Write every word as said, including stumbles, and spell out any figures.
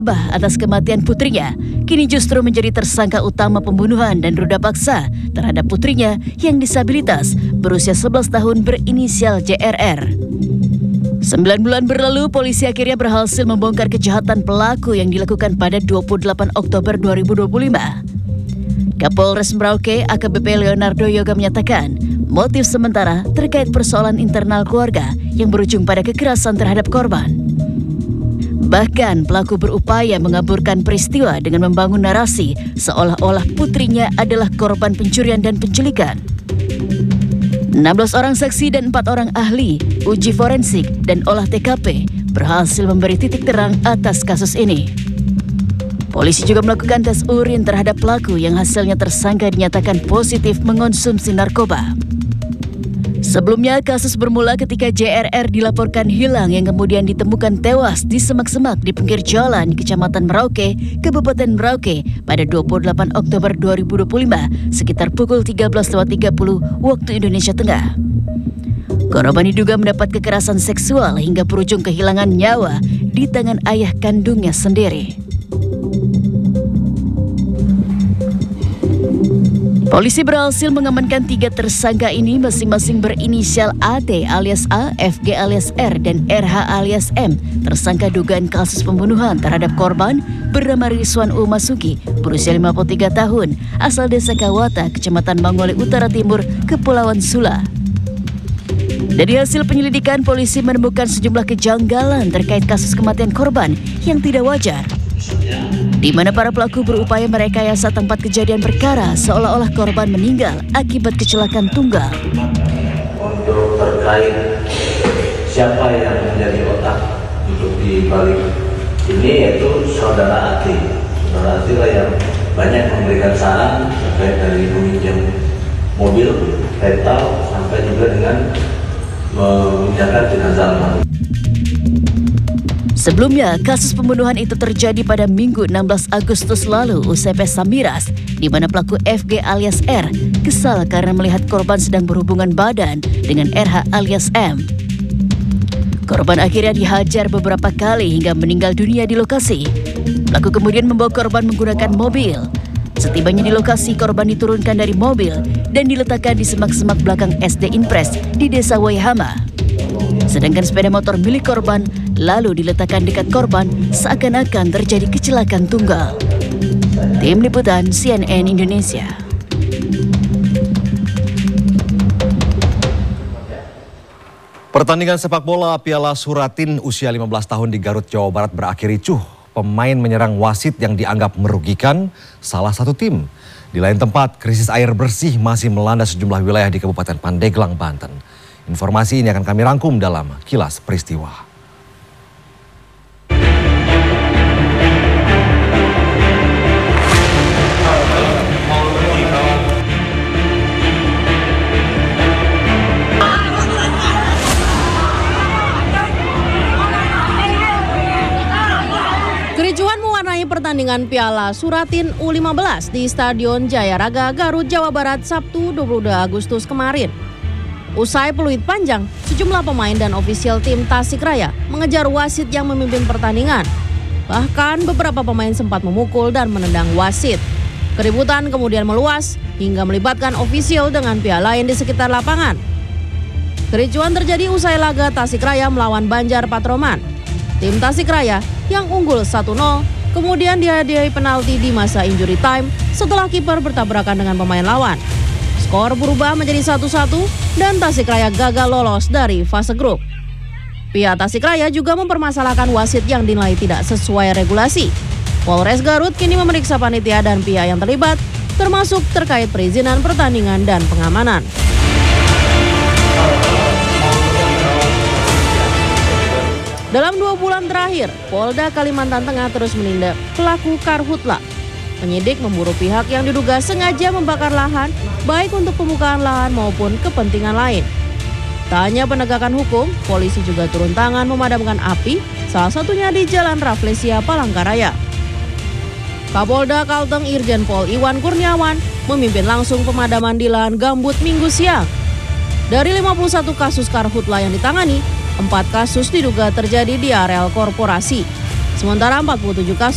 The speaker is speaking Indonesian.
Bah atas kematian putrinya, kini justru menjadi tersangka utama pembunuhan dan ruda paksa terhadap putrinya yang disabilitas berusia sebelas tahun berinisial J R R. Sembilan bulan berlalu, polisi akhirnya berhasil membongkar kejahatan pelaku yang dilakukan pada dua puluh delapan Oktober dua ribu dua puluh lima. Kapolres Merauke A K B P Leonardo Yoga menyatakan, motif sementara terkait persoalan internal keluarga yang berujung pada kekerasan terhadap korban. Bahkan pelaku berupaya mengaburkan peristiwa dengan membangun narasi seolah-olah putrinya adalah korban pencurian dan penculikan. enam belas orang saksi dan empat orang ahli, uji forensik, dan olah T K P berhasil memberi titik terang atas kasus ini. Polisi juga melakukan tes urin terhadap pelaku yang hasilnya tersangka dinyatakan positif mengonsumsi narkoba. Sebelumnya, kasus bermula ketika J R R dilaporkan hilang yang kemudian ditemukan tewas di semak-semak di pinggir jalan di Kecamatan Merauke, Kabupaten Merauke pada dua puluh delapan Oktober dua ribu dua puluh lima sekitar pukul tiga belas tiga puluh waktu Indonesia Tengah. Korban diduga mendapat kekerasan seksual hingga berujung kehilangan nyawa di tangan ayah kandungnya sendiri. Polisi berhasil mengamankan tiga tersangka ini masing-masing berinisial A T alias A, F G alias R, dan R H alias M. Tersangka dugaan kasus pembunuhan terhadap korban bernama Rizwan Umasuki, berusia lima puluh tiga tahun, asal desa Kawata, Kecamatan Mangole Utara Timur, Kepulauan Sula. Dari hasil penyelidikan, polisi menemukan sejumlah kejanggalan terkait kasus kematian korban yang tidak wajar, di mana para pelaku berupaya merekayasa tempat kejadian perkara seolah-olah korban meninggal akibat kecelakaan tunggal. Untuk terkait siapa yang menjadi otak untuk di balik ini, yaitu saudara Ati. Saudara Ati lah yang banyak memberikan saran terkait dari meminjam mobil, rental, sampai juga dengan memindahkan jenazah almarhum. Sebelumnya, kasus pembunuhan itu terjadi pada Minggu enam belas Agustus lalu usai pesta miras, di mana pelaku F G alias R kesal karena melihat korban sedang berhubungan badan dengan R H alias M. Korban akhirnya dihajar beberapa kali hingga meninggal dunia di lokasi. Pelaku kemudian membawa korban menggunakan mobil. Setibanya di lokasi, korban diturunkan dari mobil dan diletakkan di semak-semak belakang S D Impres di Desa Waihama. Sedangkan sepeda motor milik korban lalu diletakkan dekat korban seakan-akan terjadi kecelakaan tunggal. Tim Liputan C N N Indonesia. Pertandingan sepak bola Piala Suratin usia lima belas tahun di Garut, Jawa Barat berakhir ricuh. Pemain menyerang wasit yang dianggap merugikan salah satu tim. Di lain tempat, krisis air bersih masih melanda sejumlah wilayah di Kabupaten Pandeglang, Banten. Informasi ini akan kami rangkum dalam Kilas Peristiwa. Kericuhan mewarnai pertandingan Piala Suratin U lima belas di Stadion Jayaraga, Garut, Jawa Barat, Sabtu dua puluh dua Agustus kemarin. Usai peluit panjang, sejumlah pemain dan ofisial tim Tasikmalaya mengejar wasit yang memimpin pertandingan. Bahkan beberapa pemain sempat memukul dan menendang wasit. Keributan kemudian meluas hingga melibatkan ofisial dengan pihak lain di sekitar lapangan. Kericuhan terjadi usai laga Tasikmalaya melawan Banjar Patroman. Tim Tasikmalaya yang unggul satu nol kemudian dihadiahi penalti di masa injury time setelah kiper bertabrakan dengan pemain lawan. Skor berubah menjadi satu satu dan Tasikmalaya gagal lolos dari fase grup. Pihak Tasikmalaya juga mempermasalahkan wasit yang dinilai tidak sesuai regulasi. Polres Garut kini memeriksa panitia dan pihak yang terlibat, termasuk terkait perizinan pertandingan dan pengamanan. Dalam dua bulan terakhir, Polda Kalimantan Tengah terus menindak pelaku karhutla. Penyidik memburu pihak yang diduga sengaja membakar lahan, baik untuk pembukaan lahan maupun kepentingan lain. Tak hanya penegakan hukum, polisi juga turun tangan memadamkan api, salah satunya di Jalan Rafflesia, Palangkaraya. Kapolda Kalteng Irjen Pol Iwan Kurniawan memimpin langsung pemadaman di lahan gambut Minggu siang. Dari lima puluh satu kasus karhutla yang ditangani, empat kasus diduga terjadi di areal korporasi. Sementara empat puluh tujuh kasus